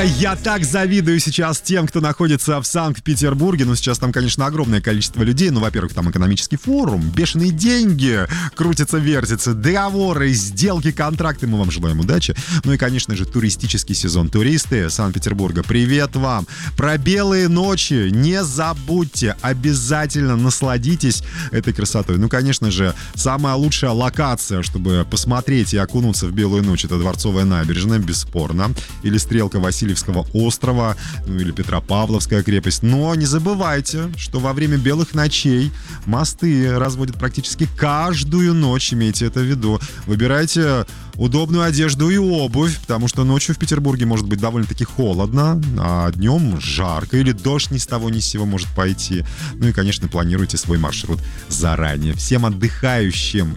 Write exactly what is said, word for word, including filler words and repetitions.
я так завидую сейчас тем, кто находится в Санкт-Петербурге. Ну, сейчас там, конечно, огромное количество людей. Ну, во-первых, там экономический форум, бешеные деньги, крутятся, вертятся, договоры, сделки, контракты. Мы вам желаем удачи. Ну и, конечно же, туристический сезон. Туристы Санкт-Петербурга, привет вам. Про белые ночи не забудьте. Обязательно насладитесь этой красотой. Ну, конечно же, самая лучшая локация, чтобы посмотреть и окунуться в белую ночь, это Дворцовая набережная, бесспорно. Или стрелка Васильевского острова, ну или Петропавловская крепость. Но не забывайте, что во время белых ночей мосты разводят практически каждую ночь, имейте это в виду. Выбирайте удобную одежду и обувь, потому что ночью в Петербурге может быть довольно-таки холодно, а днем жарко, или дождь ни с того ни с сего может пойти. Ну и, конечно, планируйте свой маршрут заранее. Всем отдыхающим